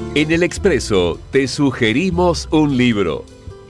En El Expreso te sugerimos un libro.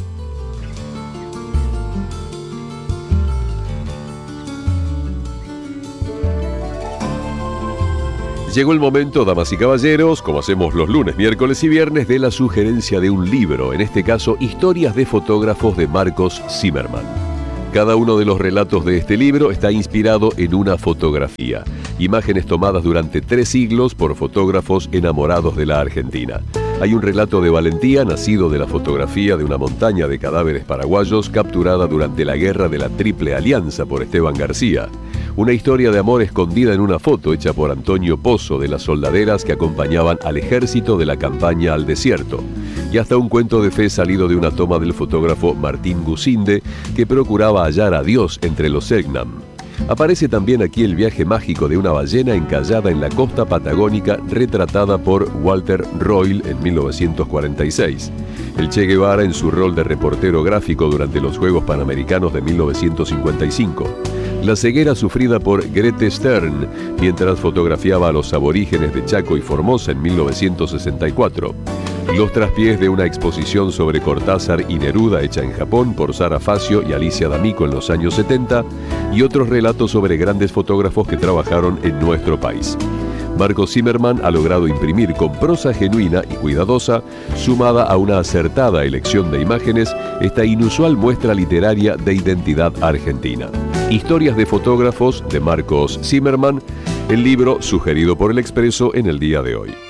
Llegó el momento, damas y caballeros, como hacemos los lunes, miércoles y viernes, de la sugerencia de un libro, en este caso, Historias de fotógrafos de Marcos Zimmerman. Cada uno de los relatos de este libro está inspirado en una fotografía, imágenes tomadas durante 3 siglos por fotógrafos enamorados de la Argentina. Hay un relato de valentía nacido de la fotografía de una montaña de cadáveres paraguayos capturada durante la Guerra de la Triple Alianza por Esteban García. Una historia de amor escondida en una foto hecha por Antonio Pozo de las soldaderas que acompañaban al ejército de la campaña al desierto. Y hasta un cuento de fe salido de una toma del fotógrafo Martín Gusinde, que procuraba hallar a Dios entre los Selknam. Aparece también aquí el viaje mágico de una ballena encallada en la costa patagónica, retratada por Walter Royle en 1946. El Che Guevara en su rol de reportero gráfico durante los Juegos Panamericanos de 1955. La ceguera sufrida por Grete Stern mientras fotografiaba a los aborígenes de Chaco y Formosa en 1964. Los traspiés de una exposición sobre Cortázar y Neruda hecha en Japón por Sara Facio y Alicia D'Amico en los años 70, y otros relatos sobre grandes fotógrafos que trabajaron en nuestro país. Marcos Zimmerman ha logrado imprimir con prosa genuina y cuidadosa, sumada a una acertada elección de imágenes, esta inusual muestra literaria de identidad argentina. Historias de fotógrafos de Marcos Zimmerman, el libro sugerido por El Expreso en el día de hoy.